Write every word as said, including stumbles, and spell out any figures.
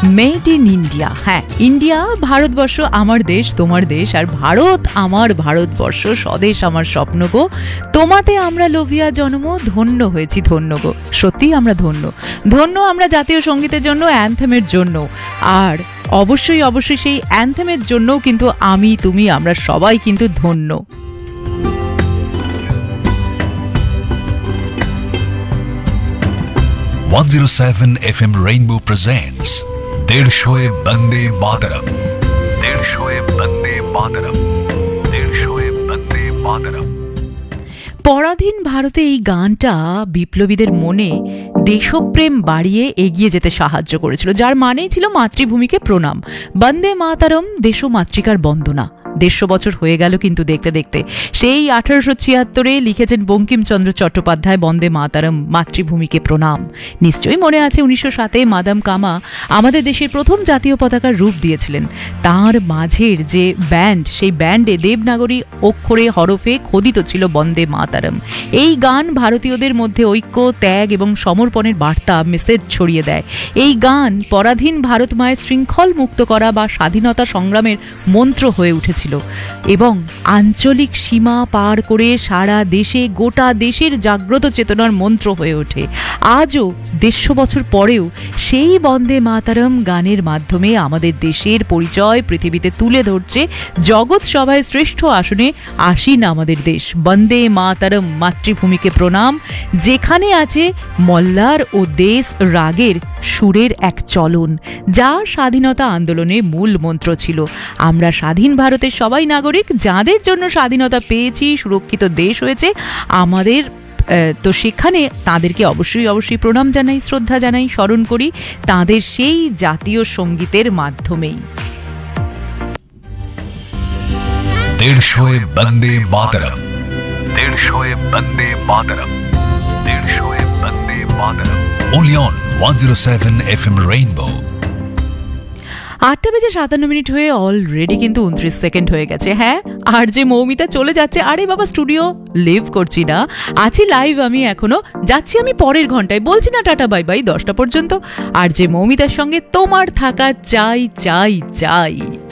Made in India. হ্যাঁ, India Bharatvarsha আমার দেশ, তোমার দেশ, আর ভারত আমার ভারতবর্ষ, স্বদেশ আমার স্বপ্ন গো, তোমাতে আমরা লোভিয়া জন্ম, ধন্য হয়েছি ধন্য গো। সত্যিই আমরা ধন্য ধন্য আমরা জাতীয় সঙ্গীতের জন্য, অ্যানথেমের জন্য, আর অবশ্যই অবশ্যই সেই অ্যানথেমের জন্যও কিন্তু আমি তুমি আমরা সবাই কিন্তু ধন্য। one oh seven F M Rainbow presents দেড়শোয় বন্দে মাতরম, দেড়শোয় বন্দে মাতরম, দেড়শোয় বন্দে মাতরম। পরাধীন ভারতে এই গানটা বিপ্লবীদের মনে দেশপ্রেম বাড়িয়ে এগিয়ে যেতে সাহায্য করেছিল, যার মানেই ছিল মাতৃভূমিকে প্রণাম। বন্দে মাতরম দেশ মাতৃকার বন্দনা। দেড়শো বছর হয়ে গেল কিন্তু দেখতে দেখতে। সেই আঠারোশো ছিয়াত্তরে লিখেছেন বঙ্কিমচন্দ্র চট্টোপাধ্যায় বন্দে মাতরম, মাতৃভূমিকে প্রণাম। নিশ্চয়ই মনে আছে উনিশশো সাতে মাদাম কামা আমাদের দেশের প্রথম জাতীয় পতাকার রূপ দিয়েছিলেন। তার মাঝের যে ব্যান্ড, সেই ব্যান্ডে দেবনাগরী অক্ষরে হরফে খোদিত ছিল বন্দে মাতরম। এই গান ভারতীয়দের মধ্যে ঐক্য, ত্যাগ এবং সমর্পণের বার্তা, মেসেজ ছড়িয়ে দেয়। এই গান পরাধীন ভারত মায়ের শৃঙ্খল মুক্ত করা বা স্বাধীনতা সংগ্রামের মন্ত্র হয়ে উঠেছিল এবং আঞ্চলিক সীমা পার করে সারা দেশে, গোটা দেশের জাগ্রত চেতনার মন্ত্র হয়ে ওঠে। আজও দেড়শো বছর পরেও সেই বন্দে মাতরম গানের মাধ্যমে আমাদের দেশের পরিচয় পৃথিবীতে তুলে ধরছে। জগৎ সভায় শ্রেষ্ঠ আসনে আসীন আমাদের দেশ। বন্দে মাতরম, মাতৃভূমিকে প্রণাম, যেখানে আছে মল্লার ও দেশ রাগের সুরের এক চলন, যা স্বাধীনতা আন্দোলনের মূল মন্ত্র ছিল। আমরা স্বাধীন ভারতের সবাই নাগরিক, যাদের জন্য স্বাধীনতা পেয়েছি, সুরক্ষিত দেশ হয়েছে আমাদের, তো সেখানে তাদেরকে অবশ্যই অবশ্যই প্রণাম জানাই, শ্রদ্ধা জানাই, স্মরণ করি তাদের সেই জাতীয় সঙ্গীতের মাধ্যমেই। দেড়শোয় বন্দে মাতরম, দেড়শোয় বন্দে মাতরম, দেড়শোয় বন্দে মাতরম। Only on one oh seven F M Rainbow। আটটা বেজে সাতান্ন মিনিট হয়ে অলরেডি কিন্তু উনত্রিশ সেকেন্ড হয়ে গেছে। হ্যাঁ, আর যে মৌমিতা চলে যাচ্ছে, আরে বাবা স্টুডিও লিভ করছি না, আছি লাইভ আমি এখনো, যাচ্ছি আমি পরের ঘন্টায়, বলছি না টাটা বাই বাই দশটা পর্যন্ত। আর যে মৌমিতার সঙ্গে তোমার থাকা চাই চাই চাই।